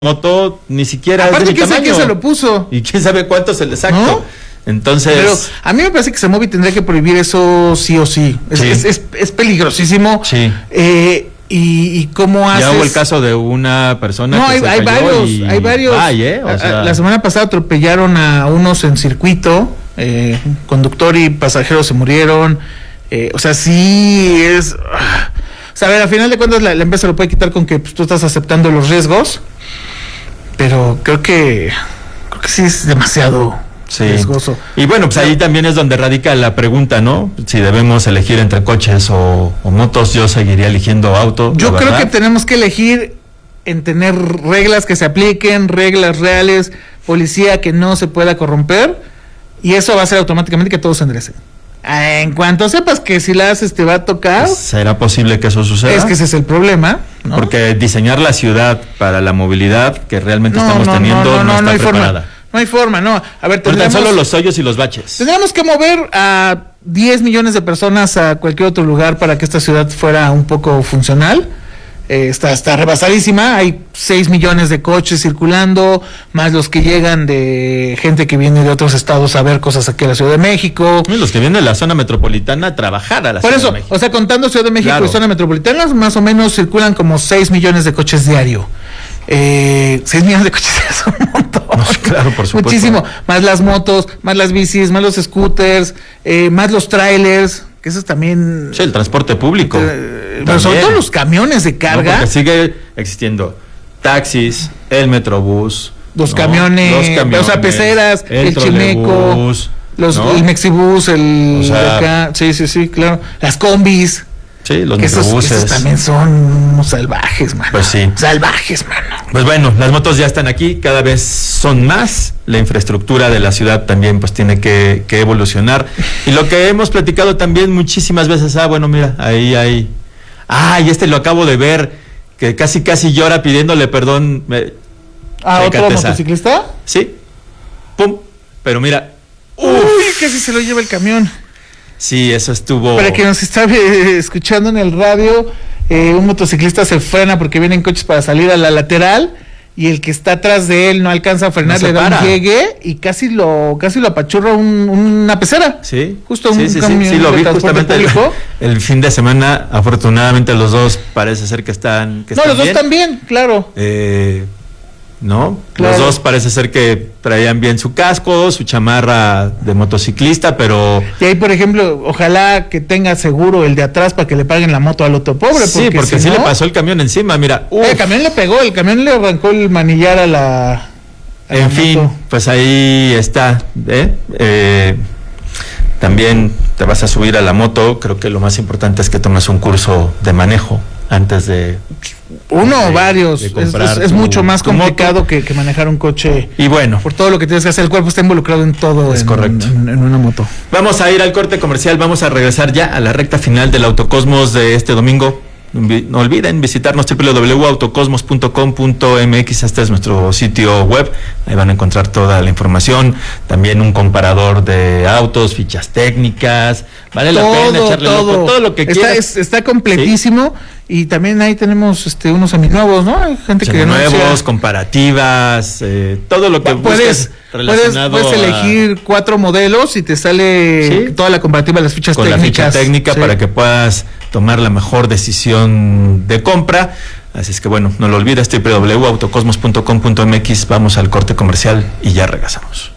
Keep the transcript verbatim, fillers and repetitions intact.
moto ni siquiera aparte, es de mi quién sabe tamaño. quién se lo puso. Y quién sabe cuánto es el exacto. ¿No? Entonces. Pero a mí me parece que Semovi tendría que prohibir eso sí o sí. Es, Sí. es, es, es peligrosísimo. Sí. Eh, y, y cómo haces. Ya hubo el caso de una persona No, que hay, se hay cayó varios, y... hay varios. Ay, ¿eh? O sea... La semana pasada atropellaron a unos en circuito, eh, conductor y pasajeros se murieron. Eh, o sea, sí es. O sea, a ver, al final de cuentas la, la empresa lo puede quitar con que pues, tú estás aceptando los riesgos, pero creo que creo que sí es demasiado sí. riesgoso. Y bueno, pues ahí también es donde radica la pregunta, ¿no? Si debemos elegir entre coches o, o motos, yo seguiría eligiendo auto. Yo creo que tenemos que elegir en tener reglas que se apliquen, reglas reales, policía que no se pueda corromper, y eso va a hacer automáticamente que todo se enderece. En cuanto sepas que si la haces te va a tocar, ¿será posible que eso suceda? Es que ese es el problema, ¿no? Porque diseñar la ciudad para la movilidad que realmente no, estamos no, teniendo no, no, no, no, está no hay preparada. forma, no hay forma, no. A ver, Por tan solo los hoyos y los baches. Tendríamos que mover a diez millones de personas a cualquier otro lugar para que esta ciudad fuera un poco funcional. Eh, está, está rebasadísima, hay seis millones de coches circulando, más los que llegan de gente que viene de otros estados a ver cosas aquí a la Ciudad de México. Y los que vienen de la zona metropolitana a trabajar a la Por Ciudad eso, de México. o sea, contando Ciudad de México Claro. y zona metropolitana, más o menos circulan como seis millones de coches diario. Eh, seis millones de coches es un montón. No, claro, por supuesto. Muchísimo. Más las motos, más las bicis, más los scooters, eh, más los trailers, que eso es también... Sí, el transporte público. Eh, pero sobre todo los camiones de carga. No, porque sigue existiendo taxis, el metrobús, Los, ¿no? camiones, los camiones, o sea, peceras, el, el chimeco, trolebús, los, ¿no? el mexibús, el O sea, de acá, sí, sí, sí, claro, las combis. Sí, los que esos, microbuses. esos también son unos salvajes, mano. Pues sí. Salvajes, mano. Pues bueno, las motos ya están aquí, cada vez son más, la infraestructura de la ciudad también pues tiene que, que evolucionar. Y lo que hemos platicado también muchísimas veces, ah, bueno, mira, ahí hay... Ah, y este lo acabo de ver, que casi casi llora pidiéndole perdón. Eh, ¿A otro chécate esa. motociclista? Sí, pum, pero mira... Uy, casi se lo lleva el camión. Sí, eso estuvo... Para quien nos está eh, escuchando en el radio, eh, un motociclista se frena porque vienen coches para salir a la lateral y el que está atrás de él no alcanza a frenar, No se le da para. un llegue y casi lo casi lo apachurra un, una pecera. Sí, Justo sí, un sí, camión sí, sí, lo de vi transporte justamente el, público. el fin de semana. Afortunadamente los dos parece ser que están que No, están los dos bien. también, claro. Eh, ¿no? Claro. Los dos parece ser que traían bien su casco, su chamarra de motociclista, pero... Y ahí, por ejemplo, ojalá que tenga seguro el de atrás para que le paguen la moto al otro pobre. Sí, porque, si sí no, le pasó el camión encima, mira. uf. El camión le pegó, el camión le arrancó el manillar a la... a la En fin, moto. pues ahí está, ¿eh? Eh, también te vas a subir a la moto, creo que lo más importante es que tomes un curso de manejo antes de... Uno o de- varios, de es, comprar es- es tu- mucho más tu moto. complicado que, que manejar un coche. Y bueno, Por todo lo que tienes que hacer, el cuerpo está involucrado en todo. Es en, correcto. En, en una moto. vamos a ir al corte comercial, vamos a regresar ya a la recta final del Autocosmos de este domingo. Invi- No olviden visitarnos doble u doble u doble u punto autocosmos punto com punto m x, este es nuestro sitio web, ahí van a encontrar toda la información, también un comparador de autos, fichas técnicas, vale la pena echarle todo. loco, todo lo que está, quieras. es- está completísimo. Y también ahí tenemos este unos seminuevos, ¿no? Hay gente que Nuevos, anuncia- comparativas, eh, todo lo que puedes, busques puedes, relacionado puedes a- elegir cuatro modelos y te sale Sí. toda la comparativa de las fichas con la técnicas. ficha técnica Sí. para que puedas tomar la mejor decisión de compra. Así es que bueno, no lo olvides, doble u doble u doble u punto autocosmos punto com punto m x, vamos al corte comercial y ya regresamos.